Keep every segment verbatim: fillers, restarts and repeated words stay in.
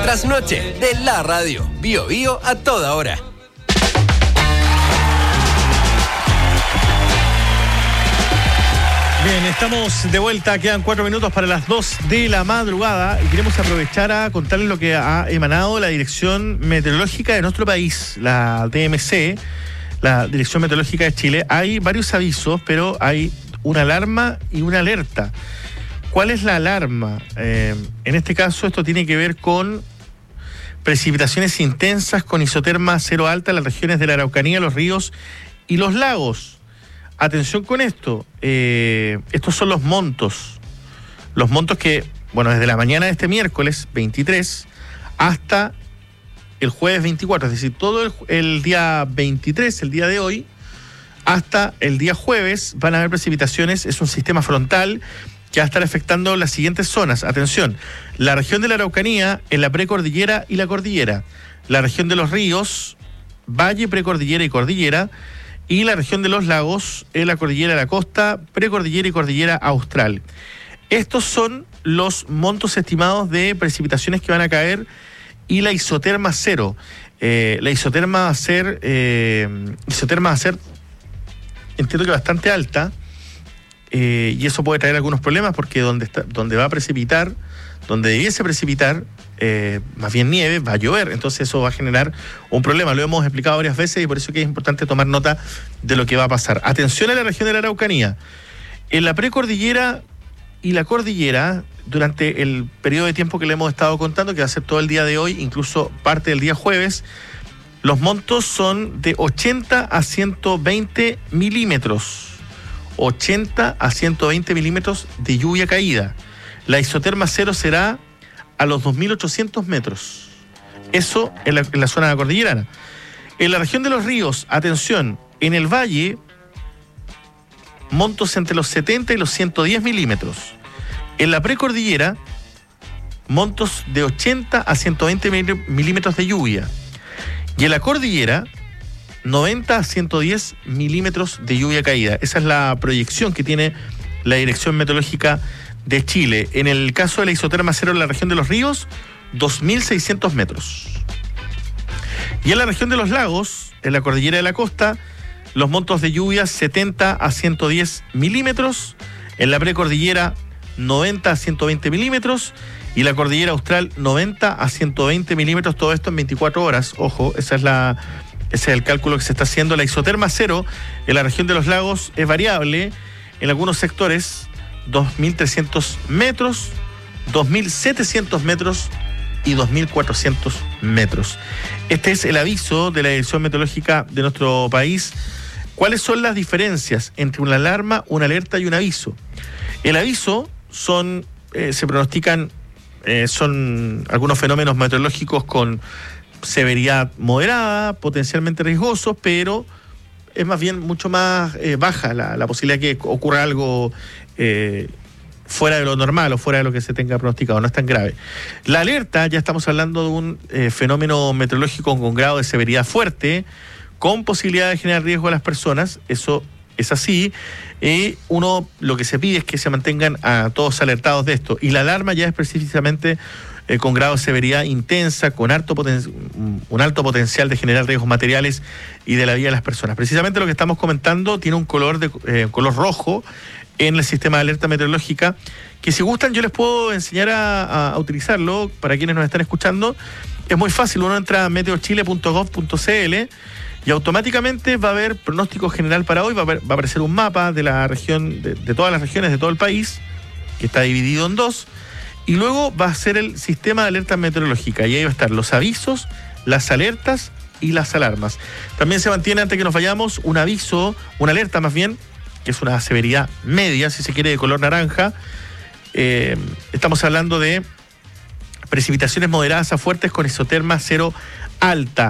Trasnoche de la radio. Bio Bio a toda hora. Bien, estamos de vuelta, quedan cuatro minutos para las dos de la madrugada y queremos aprovechar a contarles lo que ha emanado la Dirección Meteorológica de nuestro país, la D M C, la Dirección Meteorológica de Chile. Hay varios avisos, pero hay una alarma y una alerta. ¿Cuál es la alarma? Eh, en este caso, esto tiene que ver con precipitaciones intensas con isoterma cero alta en las regiones de la Araucanía, los ríos y los lagos. Atención con esto, eh, estos son los montos, los montos que, bueno, desde la mañana de este miércoles veintitrés hasta el jueves veinticuatro, es decir, todo el, el día veintitrés, el día de hoy, hasta el día jueves van a haber precipitaciones. Es un sistema frontal que va a estar afectando las siguientes zonas. Atención, la región de la Araucanía, en la precordillera y la cordillera, la región de los ríos, valle, precordillera y cordillera, y la región de los lagos, en la cordillera de la costa, precordillera y cordillera austral. Estos son los montos estimados de precipitaciones que van a caer y la isoterma cero. Eh, la isoterma va a ser, eh, isoterma va a ser, entiendo que bastante alta, eh, y eso puede traer algunos problemas porque donde, está, donde va a precipitar, donde debiese precipitar, Eh, más bien nieve, va a llover, entonces eso va a generar un problema. Lo hemos explicado varias veces y por eso que es importante tomar nota de lo que va a pasar. Atención a la región de la Araucanía. En la precordillera y la cordillera, durante el periodo de tiempo que le hemos estado contando, que va a ser todo el día de hoy, incluso parte del día jueves, los montos son de ochenta a ciento veinte milímetros. ochenta a ciento veinte milímetros de lluvia caída. La isoterma cero será a los dos mil ochocientos metros. Eso en la, en la zona cordillerana. En la región de los ríos, atención, en el valle, montos entre los setenta y los ciento diez milímetros. En la precordillera, montos de ochenta a ciento veinte milímetros de lluvia. Y en la cordillera, noventa a ciento diez milímetros de lluvia caída. Esa es la proyección que tiene la Dirección Meteorológica de Chile. En el caso de la isoterma cero en la región de los ríos, dos mil seiscientos metros. Y en la región de los lagos, en la cordillera de la costa, los montos de lluvia setenta a ciento diez milímetros, en la precordillera noventa a ciento veinte milímetros y la cordillera austral noventa a ciento veinte milímetros, todo esto en veinticuatro horas. Ojo, esa es la, ese es el cálculo que se está haciendo. La isoterma cero en la región de los lagos es variable, en algunos sectores dos mil trescientos metros, dos mil setecientos metros y dos mil cuatrocientos metros. Este es el aviso de la Dirección Meteorológica de nuestro país. ¿Cuáles son las diferencias entre una alarma, una alerta y un aviso? El aviso son, eh, se pronostican, eh, son algunos fenómenos meteorológicos con severidad moderada, potencialmente riesgosos, pero es más bien mucho más eh, baja la, la posibilidad de que ocurra algo Eh, fuera de lo normal o fuera de lo que se tenga pronosticado, no es tan grave. La alerta, ya estamos hablando de un eh, fenómeno meteorológico con grado de severidad fuerte, con posibilidad de generar riesgo a las personas, eso es así, y uno lo que se pide es que se mantengan a todos alertados de esto, y la alarma ya es precisamente eh, con grado de severidad intensa, con alto poten- un alto potencial de generar riesgos materiales y de la vida de las personas. Precisamente lo que estamos comentando tiene un color, de, eh, color rojo en el sistema de alerta meteorológica, que si gustan yo les puedo enseñar a, a, a utilizarlo para quienes nos están escuchando. Es muy fácil, uno entra a meteochile punto gov punto cl y automáticamente va a haber pronóstico general para hoy, va a, haber, va a aparecer un mapa de la región, de, de todas las regiones de todo el país, que está dividido en dos, y luego va a ser el sistema de alerta meteorológica, y ahí va a estar los avisos, las alertas y las alarmas. También se mantiene, antes que nos vayamos, un aviso, una alerta más bien, que es una severidad media, si se quiere, de color naranja. Eh, estamos hablando de precipitaciones moderadas a fuertes con isoterma cero alta.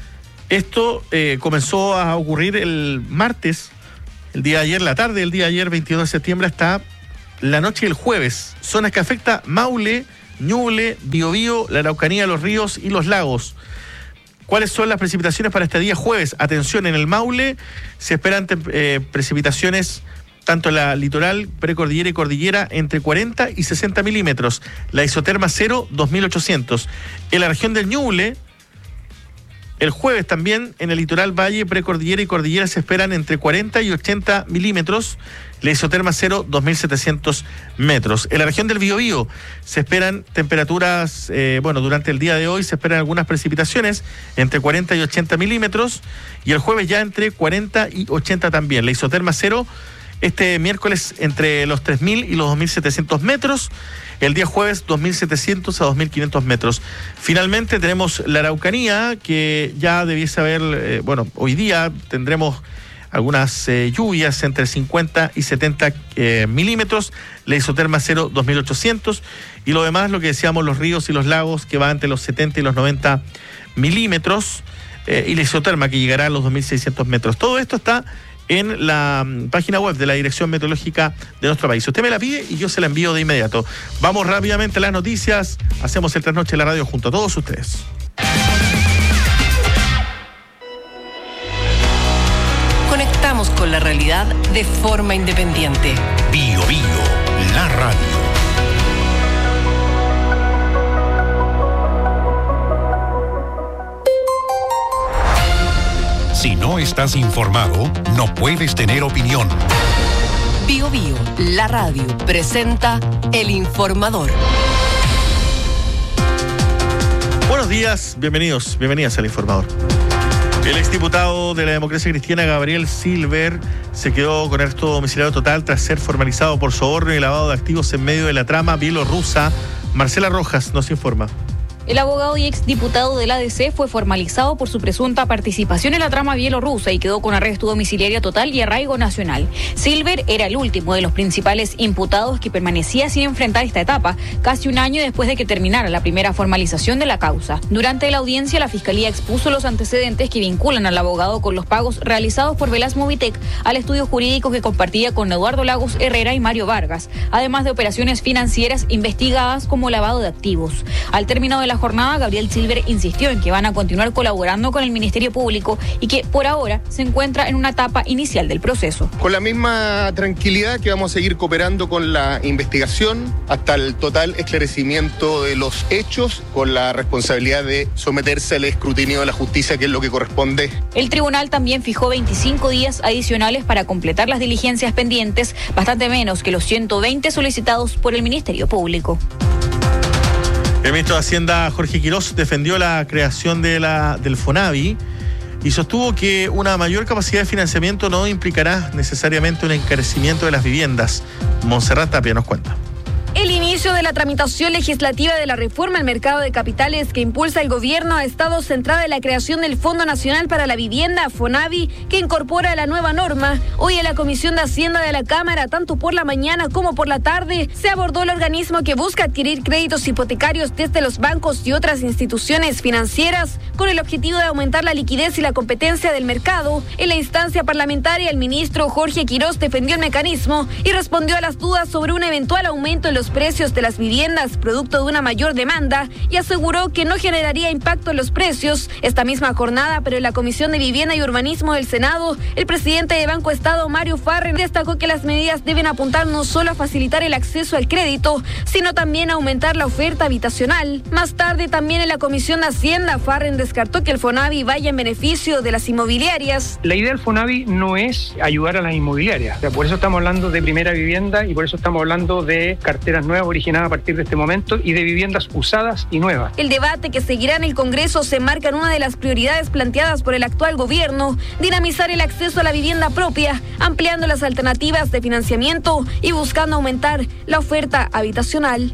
Esto eh, comenzó a ocurrir el martes, el día de ayer, la tarde del día de ayer, veintidós de septiembre, hasta la noche del jueves. Zonas que afecta Maule, Ñuble, Biobío, la Araucanía, los ríos y los lagos. ¿Cuáles son las precipitaciones para este día jueves? Atención, en el Maule se esperan eh, precipitaciones tanto en la litoral, precordillera y cordillera, entre cuarenta y sesenta milímetros. La isoterma cero, dos mil ochocientos. En la región del Ñuble, el jueves también en el litoral, valle, precordillera y cordillera se esperan entre cuarenta y ochenta milímetros. La isoterma cero, dos mil setecientos metros. En la región del Biobío se esperan temperaturas, eh, bueno, durante el día de hoy se esperan algunas precipitaciones entre cuarenta y ochenta milímetros. Y el jueves ya entre cuarenta y ochenta también. La isoterma cero este miércoles entre los tres mil y los dos mil setecientos metros. El día jueves dos mil setecientos a dos mil quinientos metros. Finalmente tenemos la Araucanía, que ya debiese haber, eh, bueno, hoy día tendremos algunas eh, lluvias entre cincuenta y setenta eh, milímetros. La isoterma cero, dos mil ochocientos. Y lo demás, lo que decíamos, los ríos y los lagos, que va entre los setenta y los noventa milímetros. Eh, y la isoterma, que llegará a los dos mil seiscientos metros. Todo esto está en la um, página web de la Dirección Meteorológica de nuestro país. Usted me la pide y yo se la envío de inmediato. Vamos rápidamente a las noticias. Hacemos el Trasnoche de la Radio junto a todos ustedes. Conectamos con la realidad de forma independiente. Bio Bio, la radio. Si no estás informado, no puedes tener opinión. Bio Bio, la radio, presenta El Informador. Buenos días, bienvenidos, bienvenidas al Informador. El exdiputado de la Democracia Cristiana, Gabriel Silver, se quedó con arresto domiciliario total tras ser formalizado por soborno y lavado de activos en medio de la trama bielorrusa. Marcela Rojas nos informa. El abogado y exdiputado del A D C fue formalizado por su presunta participación en la trama bielorrusa y quedó con arresto domiciliario total y arraigo nacional. Silver era el último de los principales imputados que permanecía sin enfrentar esta etapa, casi un año después de que terminara la primera formalización de la causa. Durante la audiencia, la Fiscalía expuso los antecedentes que vinculan al abogado con los pagos realizados por Velas Movitec al estudio jurídico que compartía con Eduardo Lagos Herrera y Mario Vargas, además de operaciones financieras investigadas como lavado de activos. Al término de la jornada, Gabriel Silver insistió en que van a continuar colaborando con el Ministerio Público y que por ahora se encuentra en una etapa inicial del proceso. Con la misma tranquilidad que vamos a seguir cooperando con la investigación hasta el total esclarecimiento de los hechos, con la responsabilidad de someterse al escrutinio de la justicia, que es lo que corresponde. El tribunal también fijó veinticinco días adicionales para completar las diligencias pendientes, bastante menos que los ciento veinte solicitados por el Ministerio Público. El ministro de Hacienda, Jorge Quirós, defendió la creación de la, del FONAVI y sostuvo que una mayor capacidad de financiamiento no implicará necesariamente un encarecimiento de las viviendas. Montserrat Tapia nos cuenta. El inicio de la tramitación legislativa de la reforma al mercado de capitales que impulsa el gobierno ha estado centrada en la creación del Fondo Nacional para la Vivienda, FONAVI, que incorpora la nueva norma. Hoy en la Comisión de Hacienda de la Cámara, tanto por la mañana como por la tarde, se abordó el organismo que busca adquirir créditos hipotecarios desde los bancos y otras instituciones financieras con el objetivo de aumentar la liquidez y la competencia del mercado. En la instancia parlamentaria, el ministro Jorge Quirós defendió el mecanismo y respondió a las dudas sobre un eventual aumento en los precios de las viviendas producto de una mayor demanda y aseguró que no generaría impacto en los precios. Esta misma jornada, pero en la Comisión de Vivienda y Urbanismo del Senado, el presidente de Banco Estado, Mario Farren, destacó que las medidas deben apuntar no solo a facilitar el acceso al crédito, sino también a aumentar la oferta habitacional. Más tarde, también en la Comisión de Hacienda, Farren descartó que el FONAVI vaya en beneficio de las inmobiliarias. La idea del FONAVI no es ayudar a las inmobiliarias, o sea, por eso estamos hablando de primera vivienda y por eso estamos hablando de carteras nuevas originadas a partir de este momento y de viviendas usadas y nuevas. El debate que seguirá en el Congreso se enmarca en una de las prioridades planteadas por el actual gobierno: dinamizar el acceso a la vivienda propia, ampliando las alternativas de financiamiento y buscando aumentar la oferta habitacional.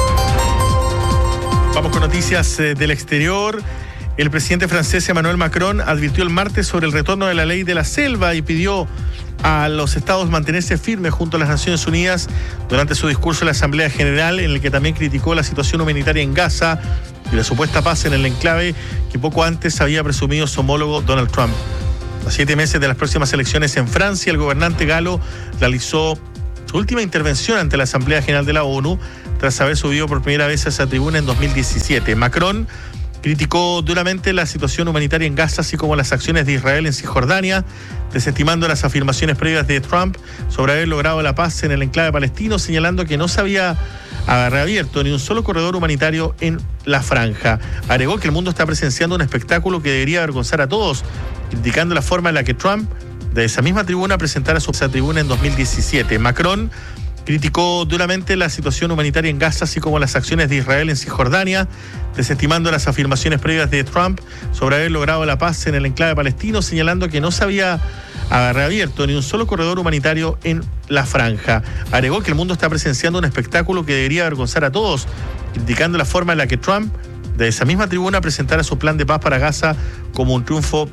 Vamos con noticias eh, del exterior. El presidente francés Emmanuel Macron advirtió el martes sobre el retorno de la ley de la selva y pidió a los estados mantenerse firmes junto a las Naciones Unidas durante su discurso en la Asamblea General, en el que también criticó la situación humanitaria en Gaza y la supuesta paz en el enclave que poco antes había presumido su homólogo Donald Trump. A siete meses de las próximas elecciones en Francia, el gobernante galo realizó su última intervención ante la Asamblea General de la ONU tras haber subido por primera vez a esa tribuna en dos mil diecisiete. Macron criticó duramente la situación humanitaria en Gaza, así como las acciones de Israel en Cisjordania, desestimando las afirmaciones previas de Trump sobre haber logrado la paz en el enclave palestino, señalando que no se había reabierto ni un solo corredor humanitario en la franja. Agregó que el mundo está presenciando un espectáculo que debería avergonzar a todos, criticando la forma en la que Trump, de esa misma tribuna, presentara su esa tribuna en dos mil diecisiete. Macron criticó duramente la situación humanitaria en Gaza, así como las acciones de Israel en Cisjordania, desestimando las afirmaciones previas de Trump sobre haber logrado la paz en el enclave palestino, señalando que no se había reabierto ni un solo corredor humanitario en la franja. Agregó que el mundo está presenciando un espectáculo que debería avergonzar a todos, criticando la forma en la que Trump, de esa misma tribuna, presentara su plan de paz para Gaza como un triunfo